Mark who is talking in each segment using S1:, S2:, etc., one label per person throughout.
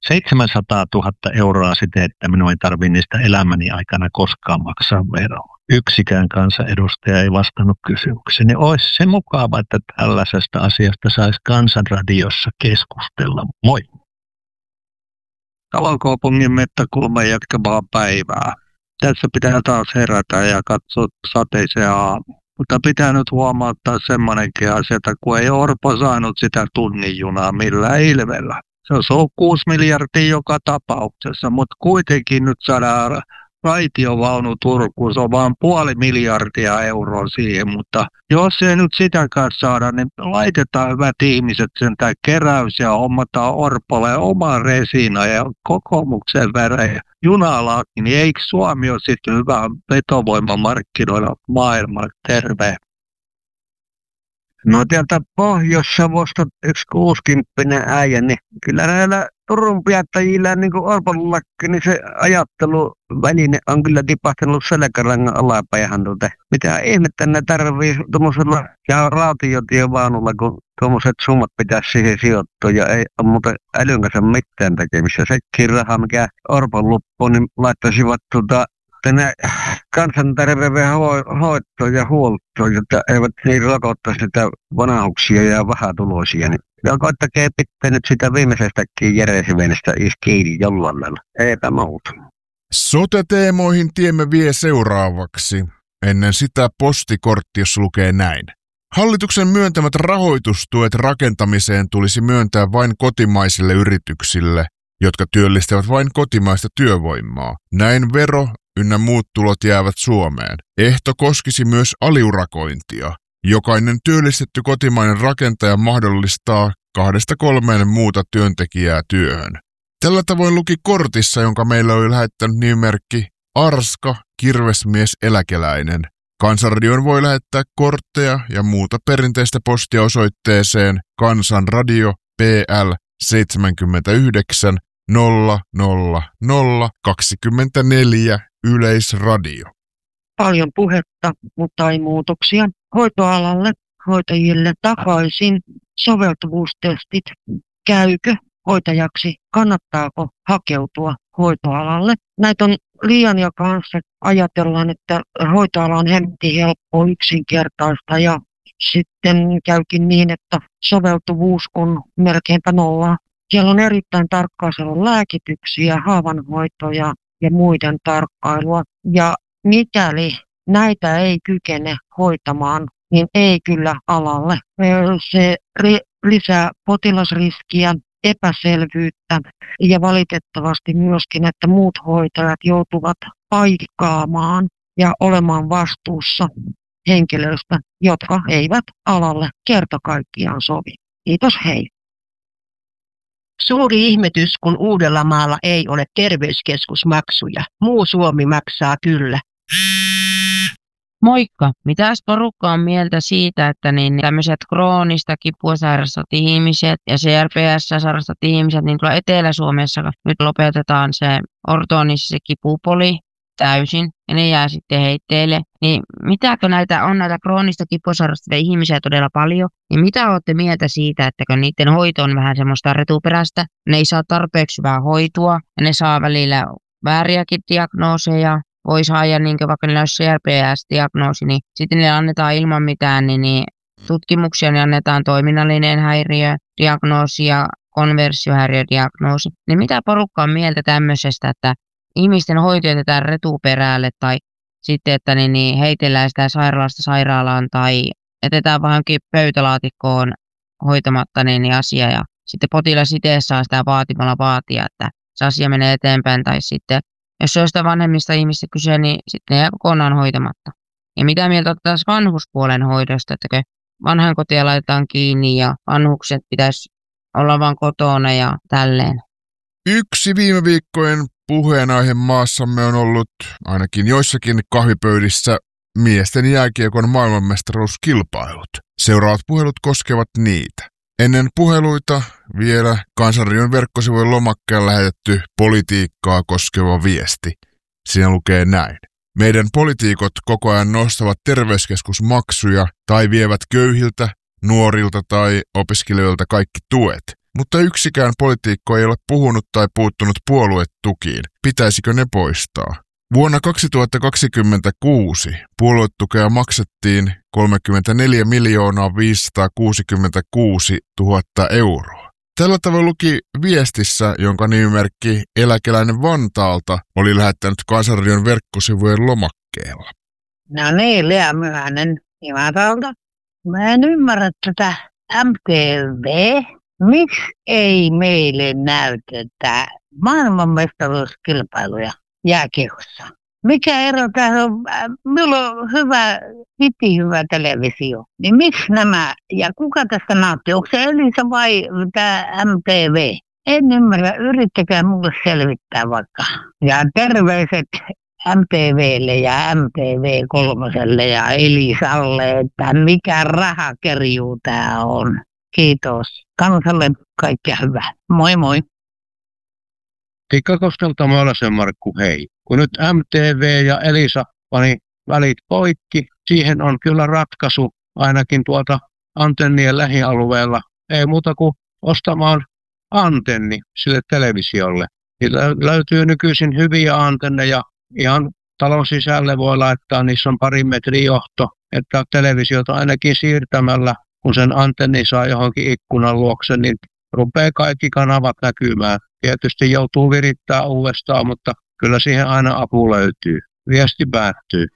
S1: 700 000 euroa siten, että minun ei tarvitse niistä elämäni aikana koskaan maksaa veroa. Yksikään kansanedustaja ei vastannut kysymykseen. Niin olisi se mukava, että tällaisesta asiasta saisi Kansanradiossa keskustella. Moi!
S2: Kalokaupungin mettäkulman jatkamaa päivää. Tässä pitää taas herätä ja katsoa sateisen aamu. Mutta pitää nyt huomauttaa semmoinenkin asia, että kun ei Orpo saanut sitä tunnin junaa millään ilmellä. Se on ollut 6 miljardia joka tapauksessa, mutta kuitenkin nyt saadaan raitiovaunu Turkuun. Se on vain 0,5 miljardia euroa siihen, mutta jos ei nyt sitäkään saada, niin laitetaan hyvät ihmiset sen keräys ja hommataan Orpolle oma resina ja kokoomuksen värejä junalaki, niin eikö Suomi ole sitten hyvä vetovoimamarkkinoilla maailmalla? Terve!
S3: No täältä Pohjois-Savosta yksi 60-vuotias äijä, niin kyllä näillä Turun päättäjillä niin kuin Orpollakin, niin se ajatteluväline on kyllä tipahtanut selkärangan alapäähän. Mitä ihmettä ne tarvii tuommoisella ja rautiotievaunulla, kun tuommoiset summat pitäisi siihen sijoittua ja ei ole muuten älyn kanssa mitään tekemistä. Sekin raha, mikä Orpon loppuun, niin laittaisivat tänne kansanterveydenhoitoon ja huoltoon, jotta eivät niin rokottaisi niitä vanhuksia ja vähätuloisia. Niin koittakaa pitää nyt sitä viimeisestäkin järjestelmästä kiinni jollain lailla. Eipä muuta.
S4: Sote-teemoihin tiemme vie seuraavaksi. Ennen sitä postikortti, jossa lukee näin. Hallituksen myöntämät rahoitustuet rakentamiseen tulisi myöntää vain kotimaisille yrityksille, jotka työllistävät vain kotimaista työvoimaa. Näin vero ynnä muut tulot jäävät Suomeen. Ehto koskisi myös aliurakointia. Jokainen työllistetty kotimainen rakentaja mahdollistaa 2-3 muuta työntekijää työhön. Tällä tavoin luki kortissa, jonka meillä oli lähettänyt nimimerkki Arska, kirvesmies, eläkeläinen. Kansanradioon voi lähettää kortteja ja muuta perinteistä postia osoitteeseen Kansanradio PL 79 00024 Yleisradio.
S5: Paljon puhetta, mutta ei muutoksia. Hoitoalalle, hoitajille takaisin soveltuvuustestit. Käykö hoitajaksi? Kannattaako hakeutua hoitoalalle? Näitä on liian ja kanssa ajatellaan, että hoitoala on hemmetin helppo, yksinkertaista ja sitten käykin niin, että soveltuvuus on melkeinpä nolla. Siellä on erittäin tarkkaa, siellä on lääkityksiä, haavanhoitoja ja muiden tarkkailua. Ja mikäli näitä ei kykene hoitamaan, niin ei kyllä alalle. Se lisää potilasriskiä, epäselvyyttä ja valitettavasti myöskin, että muut hoitajat joutuvat paikkaamaan ja olemaan vastuussa henkilöistä, jotka eivät alalle kerta kaikkiaan sovi. Kiitos, hei.
S6: Suuri ihmetys, kun Uudellamaalla ei ole terveyskeskusmaksuja. Muu Suomi maksaa kyllä.
S7: Moikka! Mitäs porukka on mieltä siitä, että tämmöiset kroonista kipua sairastat ihmiset ja CRPS sairastat ihmiset, niin tuolla Etelä-Suomessa nyt lopetetaan se ortoonissa se kipupoli täysin ja ne jää sitten heitteille. Niin mitäkö näitä kroonista kipua sairastavia ihmisiä todella paljon, niin mitä olette mieltä siitä, että kun niiden hoito on vähän semmoista retuperäistä, ne ei saa tarpeeksi hyvää hoitoa ja ne saa välillä vääriäkin diagnooseja. Voi saada, vaikka niillä olisi CRPS-diagnoosi, niin sitten ne annetaan ilman mitään tutkimuksia, niin annetaan toiminnallinen häiriödiagnoosi ja konversiohäiriödiagnoosi. Niin mitä porukka on mieltä tämmöisestä, että ihmisten hoito jätetään retuperäälle tai sitten, että heitellään sitä sairaalasta sairaalaan tai jätetään vahankin pöytälaatikkoon hoitamatta asia ja sitten potilas itse saa sitä vaatimalla vaatia, että se asia menee eteenpäin tai sitten jos on sitä vanhemmista ihmistä kyse, niin sitten ne jää kokonaan hoitamatta. Ja mitä mieltä otetaan vanhuspuolen hoidosta, että vanhainkotia laitetaan kiinni ja vanhukset pitäisi olla vaan kotona ja tälleen.
S4: Yksi viime viikkojen puheenaihe maassamme on ollut ainakin joissakin kahvipöydissä miesten jääkiekon maailmanmestaruuskilpailut. Seuraavat puhelut koskevat niitä. Ennen puheluita vielä Kansanradion verkkosivujen lomakkeen lähetetty politiikkaa koskeva viesti. Siinä lukee näin. Meidän poliitikot koko ajan nostavat terveyskeskusmaksuja tai vievät köyhiltä, nuorilta tai opiskelijoilta kaikki tuet. mutta yksikään poliitikko ei ole puhunut tai puuttunut puoluetukiin. Pitäisikö ne poistaa? Vuonna 2026 puoluetukea maksettiin 34 566 000 euroa. Tällä tavoin luki viestissä, jonka nimimerkki Eläkeläinen Vantaalta oli lähettänyt Kansanradion verkkosivujen lomakkeella.
S8: No niin, Lea Myhänen Vantaalta. Mä en ymmärrä tätä MTV. Miksi ei meille näytetä maailmanmestaruuskilpailuja jääkiekossa? Mikä ero tässä on? Minulla on hyvä televisio. Niin miksi nämä, ja kuka tästä nauttii? Onko se Elisa vai tämä MTV? En ymmärrä, yrittäkää mulle selvittää vaikka. Ja terveiset MTVlle ja MTV3 ja Elisalle, että mikä rahakerjuu tää on. Kiitos. Kansalle kaikkea hyvää. Moi moi.
S2: Tikkakoskelta Maalasen Markku, hei. Kun nyt MTV ja Elisa pani välit poikki, siihen on kyllä ratkaisu ainakin tuolta antennien lähialueella. Ei muuta kuin ostamaan antenni sille televisiolle. Niitä löytyy nykyisin hyviä antenneja. Ihan talon sisälle voi laittaa, niissä on 2 metrin johto, että televisiota ainakin siirtämällä, kun sen antenni saa johonkin ikkunan luokse, niin rupeaa kaikki kanavat näkymään. Tietysti joutuu virittämään uudestaan, mutta kyllä siihen aina apu löytyy. Viesti päättyy.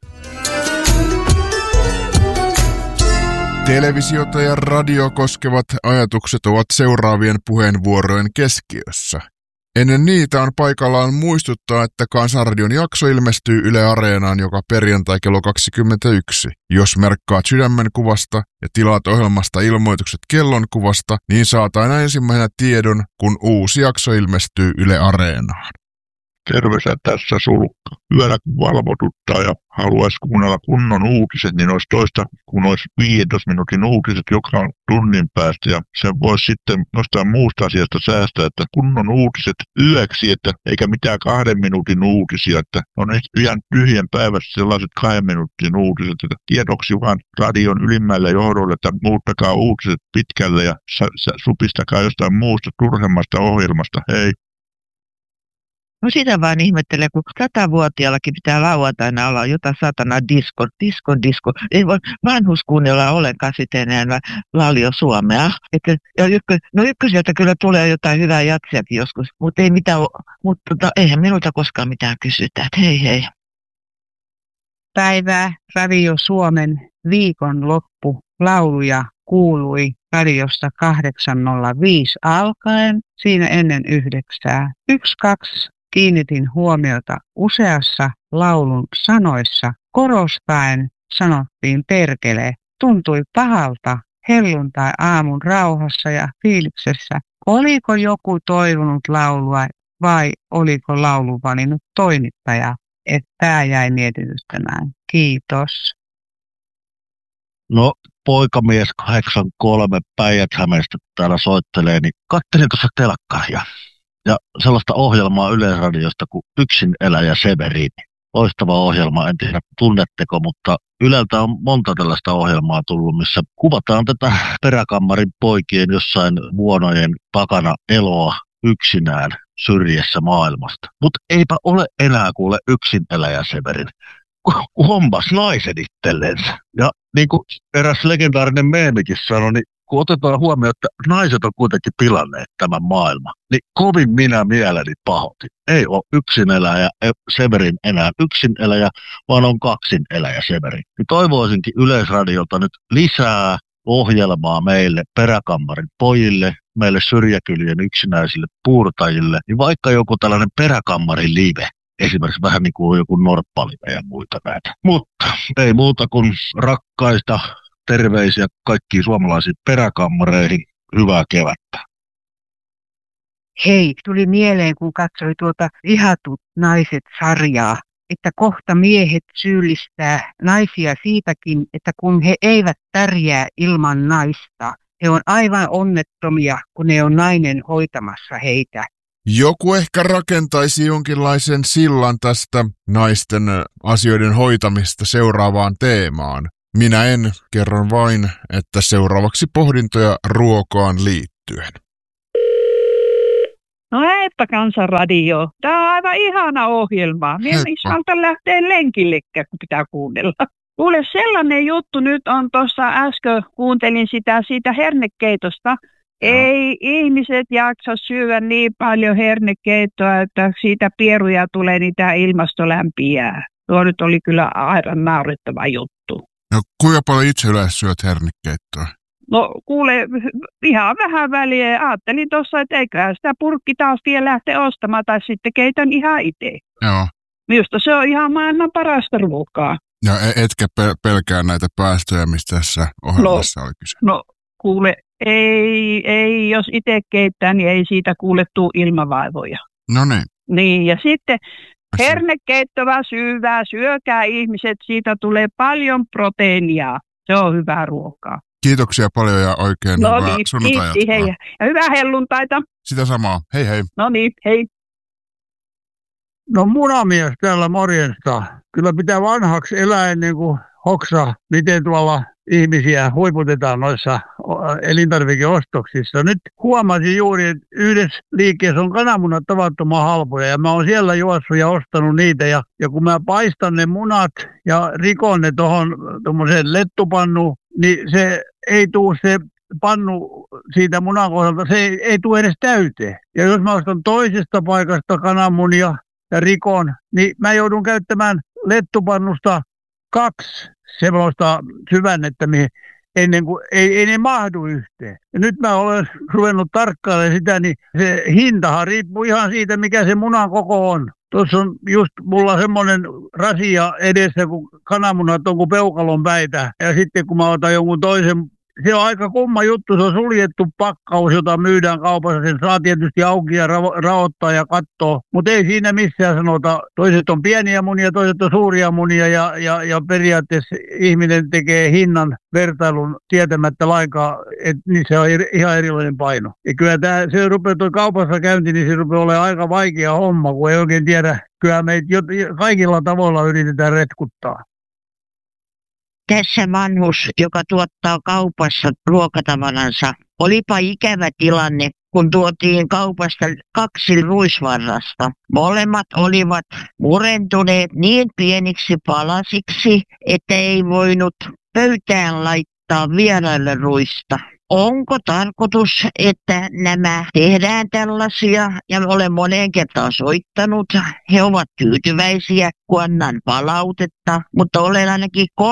S4: Televisiota ja radio koskevat ajatukset ovat seuraavien puheenvuorojen keskiössä. Ennen niitä on paikallaan muistuttaa, että Kansanradion jakso ilmestyy Yle Areenaan joka perjantai kello 21. Jos merkkaat sydämen kuvasta ja tilaat ohjelmasta ilmoitukset kellon kuvasta, niin saat aina ensimmäisenä tiedon, kun uusi jakso ilmestyy Yle Areenaan.
S9: Terveisiä tässä Sulkka. Yöllä kun valvotuttaa ja haluaisi kuunnella kunnon uutiset, niin olisi toista kuin olisi 15 minuutin uutiset joka tunnin päästä. Ja sen voisi sitten nostaa muusta asiasta säästää, että kunnon uutiset yöksi, että eikä mitään 2 minuutin uutisia. Että on ihan tyhjän päivässä sellaiset 2 minuutin uutiset, että tiedoksi vaan radion ylimmälle johdolle, että muuttakaa uutiset pitkälle ja supistakaa jostain muusta turhemmasta ohjelmasta. Hei!
S10: No sitä vaan ihmettelee, kun 100-vuotiaallakin pitää lauantaina olla jotain satana disko. Ei voi vanhus kuunnella ollenkaan sitten enää laulio suomea. Ykkösieltä kyllä tulee jotain hyvää jatsiakin joskus, mutta ei mitään, eihän minulta koskaan mitään kysytä. Hei.
S11: Päivää Radio Suomen viikonloppu lauluja kuului radiosta 8.05 alkaen, siinä ennen 9. 1-2 kiinnitin huomiota useassa laulun sanoissa. Korostaen sanottiin perkele. Tuntui pahalta helluntai-aamun rauhassa ja fiiliksessä. Oliko joku toivonut laulua vai oliko laulu valinnut toimittaja? Että tämä jäi mietityttämään. Kiitos.
S1: No, poikamies 83 Päijät-Hämeestä täällä soittelee, niin katselin tuossa telkkaria. Ja sellaista ohjelmaa Yleisradiosta kuin Yksin eläjä Severini. Loistava ohjelma, en tiedä tunnetteko, mutta Yleltä on monta tällaista ohjelmaa tullut, missä kuvataan tätä peräkammarin poikien jossain vuonojen takana eloa yksinään syrjässä maailmasta. Mutta eipä ole enää kuule yksin eläjä Severini. Hommas naisen itsellensä. Ja niin kuin eräs legendaarinen meemikin sanoi, niin kun otetaan huomioon, että naiset on kuitenkin pilanneet tämän maailman, niin kovin minä mieleni pahoitin. Ei ole yksineläjä Severin enää yksineläjä, vaan on kaksineläjä Severin. Niin toivoisinkin Yleisradiolta nyt lisää ohjelmaa meille peräkammarin pojille, meille syrjäkylien yksinäisille puurtajille, niin vaikka joku tällainen peräkammarin live. Esimerkiksi vähän niin kuin joku norppalive ja muita näitä. Mutta ei muuta kuin rakkaista terveisiä kaikkiin suomalaisiin peräkammareihin. Hyvää kevättä.
S11: Hei, tuli mieleen, kun katsoi tuota Vihatut naiset-sarjaa, että kohta miehet syyllistää naisia siitäkin, että kun he eivät pärjää ilman naista, he on aivan onnettomia, kun ne on nainen hoitamassa heitä.
S4: Joku ehkä rakentaisi jonkinlaisen sillan tästä naisten asioiden hoitamista seuraavaan teemaan. Minä en, kerron vain, että seuraavaksi pohdintoja ruokaan liittyen.
S12: No eipä Kansanradio. Tämä on aivan ihana ohjelma. Minä ei saata lähteä lenkillekään, kun pitää kuunnella. Kuule, sellainen juttu nyt on tuossa äsken, kuuntelin siitä hernekeitosta. Ei ihmiset jaksa syödä niin paljon hernekeittoa, että siitä pieruja tulee niitä ilmastolämpiää. Tuo nyt oli kyllä aivan naurettava juttu.
S4: No kuinka paljon itse yleensä syöt hernekeittoa?
S12: No kuule, ihan vähän väliä. Ajattelin tuossa, että eiköhän sitä purkki taas vielä lähteä ostamaan tai sitten keitän ihan itse.
S4: Joo.
S12: Minusta se on ihan maailman parasta ruokaa.
S4: Ja etkä pelkää näitä päästöjä, mistä tässä ohjelmassa oli kyse?
S12: No kuule, ei, jos itse keittää, niin ei siitä kuule tuu ilmavaivoja.
S4: No niin.
S12: Niin, ja sitten hernekeittoa syökää ihmiset, siitä tulee paljon proteiinia. Se on hyvää ruokaa.
S4: Kiitoksia paljon ja oikein hyvää sunnuntai-jatkoa.
S12: Hei. Ja hyvää helluntaita.
S4: Sitä samaa. Hei hei.
S12: No niin, hei.
S2: No munamies täällä morjesta. Kyllä pitää vanhaksi elää ennen kuin hoksaa, miten tuolla ihmisiä huiputetaan noissa elintarvikeostoksissa. Nyt huomasin juuri, että yhdessä liikkeessä on kananmunat tavattoman halpoja ja mä oon siellä juossut ja ostanut niitä. Ja kun mä paistan ne munat ja rikon ne tuommoiseen lettupannuun, niin se ei tule se pannu siitä munan kohdalta, se ei tule edes täyteen. Ja jos mä ostan toisesta paikasta kananmunia ja rikon, niin mä joudun käyttämään lettupannusta 2 semmoista syvännettä, ennen kuin ei ne mahdu yhteen. Ja nyt mä olen ruvennut tarkkailemaan sitä, niin se hintahan riippuu ihan siitä, mikä se munan koko on. Tuossa on just mulla semmoinen rasia edessä, kun kananmunat on kuin peukalon päitä. Ja sitten kun mä otan jonkun toisen, se on aika kumma juttu, se on suljettu pakkaus, jota myydään kaupassa. Sen saa tietysti auki ja raottaa ja katsoa, mutta ei siinä missään sanota. Toiset on pieniä munia, toiset on suuria munia ja periaatteessa ihminen tekee hinnan vertailun tietämättä lainkaan, että niissä on ihan erilainen paino. Ja kyllä se rupeaa tuo kaupassa käynti, niin se rupeaa olemaan aika vaikea homma, kun ei oikein tiedä. Kyllä meitä kaikilla tavoilla yritetään retkuttaa.
S8: Tässä vanhus, joka tuottaa kaupassa ruokatavaransa, olipa ikävä tilanne, kun tuotiin kaupasta 2 ruisvarrasta. Molemmat olivat murentuneet niin pieniksi palasiksi, että ei voinut pöytään laittaa vieraille ruista. Onko tarkoitus, että nämä tehdään tällaisia, ja olen moneen kertaan soittanut. He ovat tyytyväisiä, kun annan palautetta, mutta olen ainakin 30-50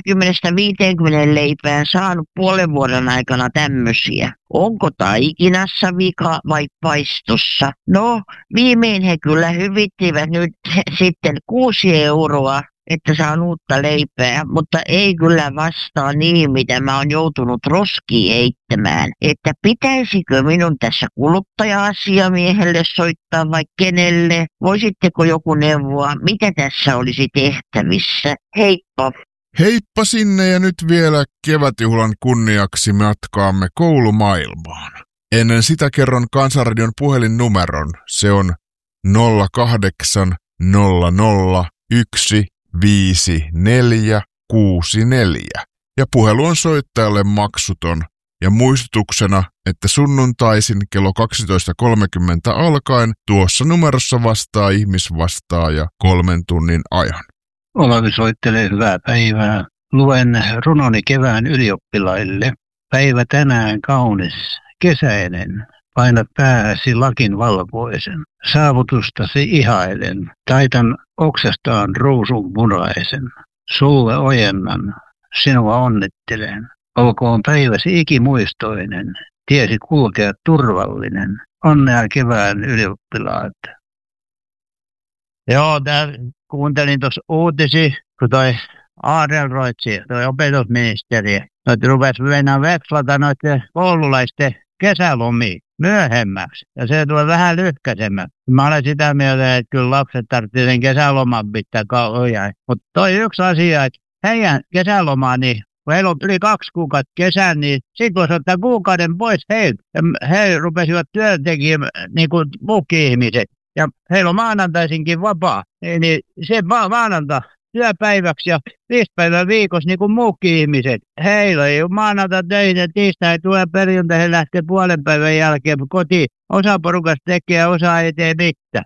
S8: leipään saanut puolen vuoden aikana tämmöisiä. Onko taikinassa vika vai paistossa? No, viimein he kyllä hyvittivät nyt sitten 6 €, että saan uutta leipää, mutta ei kyllä vastaa niin, mitä mä oon joutunut roskiin heittämään. Että pitäisikö minun tässä kuluttaja-asiamiehelle soittaa vai kenelle? Voisitteko joku neuvoa, mitä tässä olisi tehtävissä? Heippa!
S4: Heippa sinne ja nyt vielä kevätjuhlan kunniaksi matkaamme koulumaailmaan. Ennen sitä kerron Kansanradion puhelinnumeron. Se on 0800 15464 ja puhelu on soittajalle maksuton. Ja muistutuksena, että sunnuntaisin kello 12.30 alkaen tuossa numerossa vastaa ihmisvastaaja 3 tunnin ajan.
S1: Olavi soittelee hyvää päivää. Luen runoni kevään ylioppilaille. Päivä tänään kaunis, kesäinen. Painat pääsi lakin valkoisen. Saavutustasi ihailen. Taitan oksastaan ruusun punaisen. Sulle ojennan, sinua onnittelen. Olkoon päiväsi ikimuistoinen. Tiesi kulkea turvallinen. Onnea kevään ylioppilaat.
S3: Joo, kuuntelin tuossa uutisi, kun toi Adlercreutz, toi opetusministeri, rupesi mennä vekslata noiden koululaisten kesälomia myöhemmäksi. Ja se tulee vähän lyhkäisemmäksi. Mä olen sitä mieltä, että kyllä lapset tarvitsevat sen kesäloman pitää kauan. Mutta toi yksi asia, että heidän kesälomaa, niin kun heillä on yli 2 kuukautta kesän, niin sitten voisi ottaa kuukauden pois heiltä. Ja he rupesivat työntekijät niin kuin muukin ihmiset. Ja heillä on maanantaisinkin vapaa. Niin se maanantai,
S13: työpäiväksi ja 5 päivää viikossa niin kuin muukin ihmiset. Heillä ei ole maanantai töitä, tiistai tulee perjantai, he lähtee puolen päivän jälkeen kotiin. Osa porukasta tekee, osa ei tee mitään.